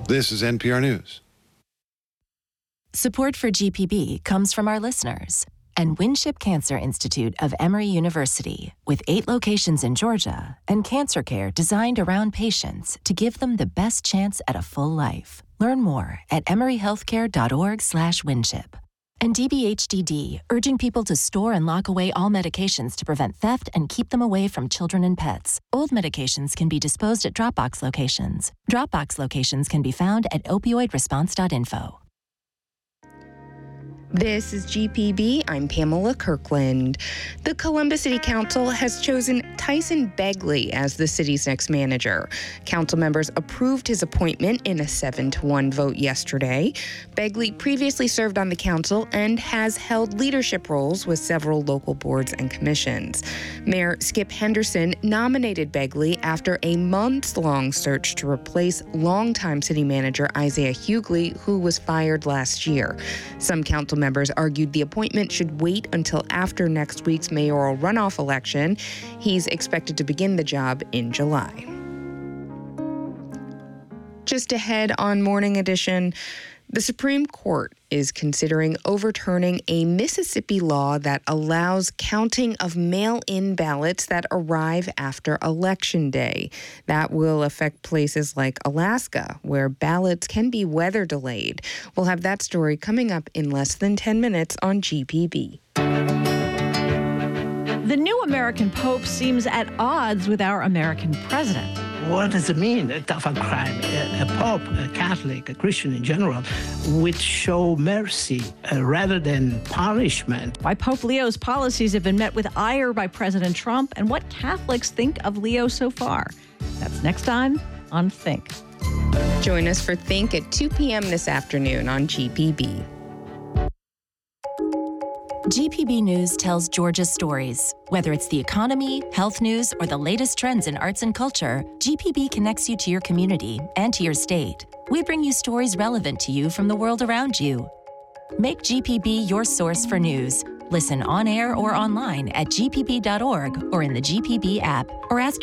This is NPR News. Support for GPB comes from our listeners and Winship Cancer Institute of Emory University, with 8 locations in Georgia and cancer care designed around patients to give them the best chance at a full life. Learn more at emoryhealthcare.org/winship. And DBHDD, urging people to store and lock away all medications to prevent theft and keep them away from children and pets. Old medications can be disposed at Dropbox locations. Dropbox locations can be found at opioidresponse.info. This is GPB. I'm Pamela Kirkland. The Columbus City Council has chosen Tyson Begley as the city's next manager. Council members approved his appointment in a 7-1 vote yesterday. Begley previously served on the council and has held leadership roles with several local boards and commissions. Mayor Skip Henderson nominated Begley after a months-long search to replace longtime city manager Isaiah Hughley, who was fired last year. Some council members argued the appointment should wait until after next week's mayoral runoff election. He's expected to begin the job in July. Just ahead on Morning Edition, the Supreme Court is considering overturning a Mississippi law that allows counting of mail-in ballots that arrive after Election Day. That will affect places like Alaska, where ballots can be weather delayed. We'll have that story coming up in less than 10 minutes on GPB. The new American Pope seems at odds with our American president. What does it mean, a tough crime? A Pope, a Catholic, a Christian in general, would show mercy rather than punishment. Why Pope Leo's policies have been met with ire by President Trump, and what Catholics think of Leo so far. That's next time on Think. Join us for Think at 2 p.m. this afternoon on GPB. GPB News tells Georgia's stories. Whether it's the economy, health news, or the latest trends in arts and culture, GPB connects you to your community and to your state. We bring you stories relevant to you from the world around you. Make GPB your source for news. Listen on air or online at gpb.org or in the GPB app, or ask